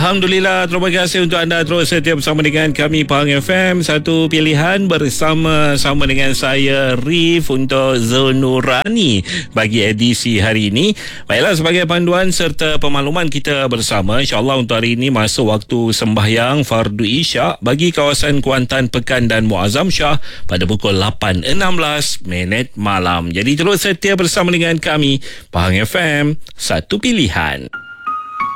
Alhamdulillah, terima kasih untuk anda terus setia bersama dengan kami Pahang FM. Satu pilihan bersama-sama dengan saya Rif untuk Zonurani bagi edisi hari ini. Baiklah, sebagai panduan serta pemakluman kita bersama, insyaAllah untuk hari ini masuk waktu sembahyang Fardu Isyak bagi kawasan Kuantan, Pekan dan Muazzam Shah pada pukul 8.16 malam. Jadi terus setia bersama dengan kami Pahang FM, satu pilihan.